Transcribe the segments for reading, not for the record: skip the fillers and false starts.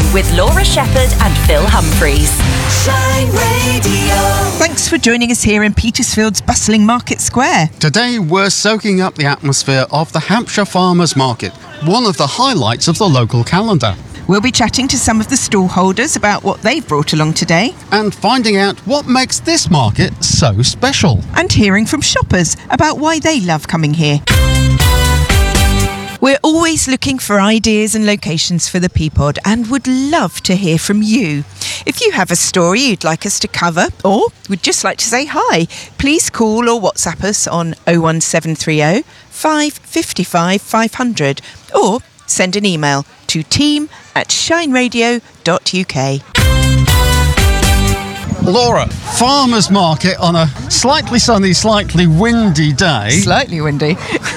with Laura Shepherd and Phil Humphreys. Shine Radio. Thanks for joining us here in Petersfield's bustling Market Square. Today we're soaking up the atmosphere of the Hampshire Farmers Market, one of the highlights of the local calendar, We'll be chatting to some of the stallholders about what they've brought along today and finding out what makes this market so special. and hearing from shoppers about why they love coming here. We're always looking for ideas and locations for the Peapod and would love to hear from you. If you have a story you'd like us to cover or would just like to say hi, please call or WhatsApp us on 01730 555 500 or send an email to team@shineradio.uk. Laura, Farmers Market on a slightly sunny, slightly windy day. Slightly windy.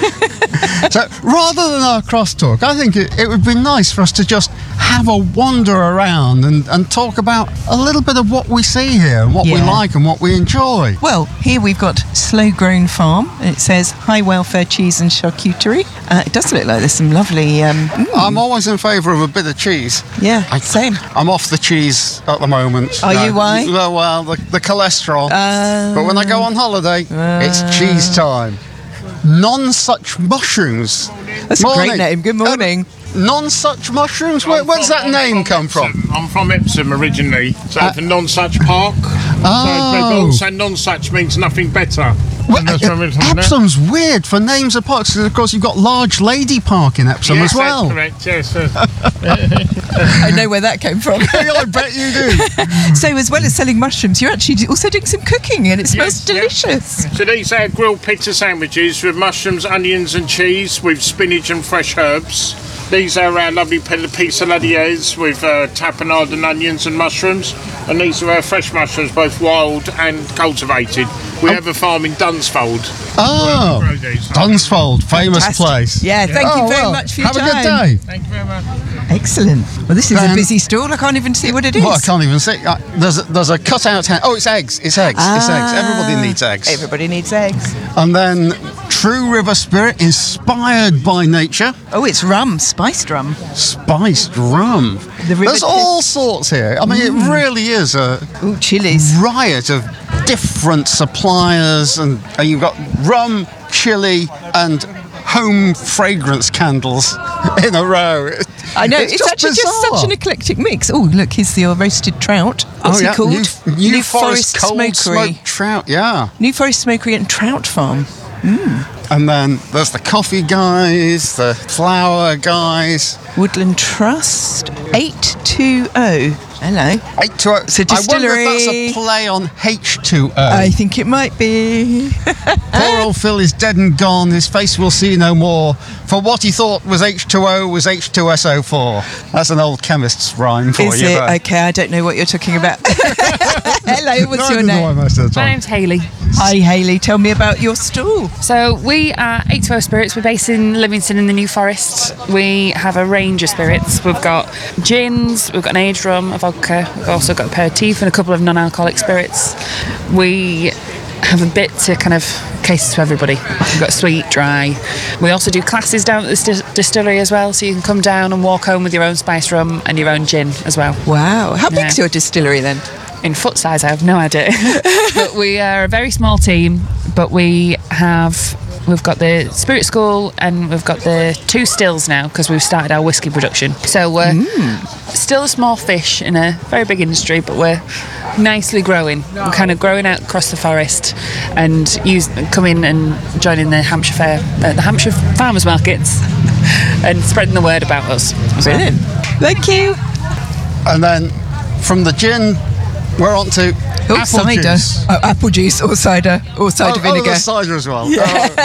So rather than our crosstalk, I think it would be nice for us to just have a wander around and talk about a little bit of what we see here and what we Yeah. like and what we enjoy. Well, here we've got Slow Grown Farm, and it says high welfare cheese and charcuterie. It does look like there's some lovely. I'm always in favour of a bit of cheese. Yeah, same. I'm off the cheese at the moment. Are you? Why? Well, the cholesterol. But when I go on holiday, it's cheese time. Non-such mushrooms. That's a great name. Good morning. Non-such mushrooms? Where's that name come from? I'm from Epsom originally, so for non-such park. Oh. So people say non-such means nothing better. Well, And that's where we're from there. Epsom's weird for names of parks, because of course you've got Large Lady Park in Epsom Yes, as well. that's correct, yes. I know where that came from. I bet you do. So, as well as selling mushrooms, you're actually also doing some cooking, and it smells Yes, yeah. delicious. So these are grilled pizza sandwiches with mushrooms, onions and cheese with spinach and fresh herbs. These are our lovely pizza laddiers with tapenade and onions and mushrooms. And these are our fresh mushrooms, both wild and cultivated. We have a farm in Dunsfold. Oh, Grow these. Dunsfold, famous Fantastic. place. Yeah, thank you very well, much for your have time. a good day. Thank you very much. Excellent. Well, this is a Ben- busy stall. I can't even see what it is. Well, I can't even see. There's a cutout hand. Oh, it's eggs. It's eggs. It's eggs. Everybody needs eggs. Everybody needs eggs. And then True River Spirit, inspired by nature. Oh, it's rum, spiced rum. Spiced rum. The river There's all sorts here. I mean, it really is a Ooh, chilies. riot of different suppliers, and you've got rum, chili, and home fragrance candles in a row. I know, it's actually just bizarre. such an eclectic mix. Oh, look, here's your roasted trout. What's he called? New Forest cold smoked trout, yeah. New Forest Smokery and Trout Farm. And then there's the coffee guys, the flower guys. Woodland Trust 820. Hello. 820. It's a I wonder distillery. if that's a play on H2O. I think it might be. Poor old Phil is dead and gone. His face will see no more. For what he thought was H2O was H2SO4. That's an old chemist's rhyme for Is you. it? but- Okay, I don't know what you're talking about. Hello, what's Neither your do I name? most of the My time. name's Hayley. Hi, Hayley. Tell me about your stall. So we are 820 Spirits. We're based in Livingston in the New Forest. We have a range of spirits. We've got gins, we've got an aged rum, a vodka, we've also got aperitif and a couple of non-alcoholic spirits. We have a bit to kind of cater to everybody. We've got sweet, dry. We also do classes down at the distillery as well, so you can come down and walk home with your own spice rum and your own gin as well. Wow. How big's Yeah. your distillery then? In foot size, I have no idea. But we are a very small team, but we've got the spirit school and we've got the 2 stills now because we've started our whiskey production. So we're still a small fish in a very big industry, but we're nicely growing. We're kind of growing out across the forest and come in and join in the Hampshire Fair, the Hampshire Farmers Markets and spreading the word about us. Brilliant. Thank you. And then from the gin, we're on to Oh, apple cider. juice. Oh, apple juice or cider vinegar. there's cider as well.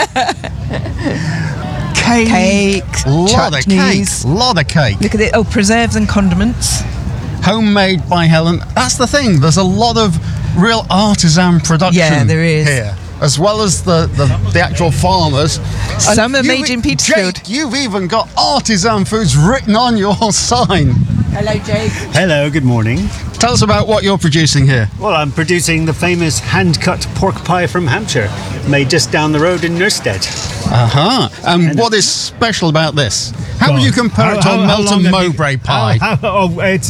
Cakes, Lot of cake. chutneys. Lot of cake. Look at it. Oh, preserves and condiments. Homemade by Helen. That's the thing. There's a lot of real artisan production. Yeah, there is. here, as well as the actual farmers. Some are And made in Petersfield. Jake, you've even got artisan foods written on your sign. Hello, Jake. Hello, good morning. Tell us about what you're producing here. Well, I'm producing the famous hand-cut pork pie from Hampshire, made just down the road in Nurstead. And what is special about this? How would you compare it to a Melton Mowbray pie? It's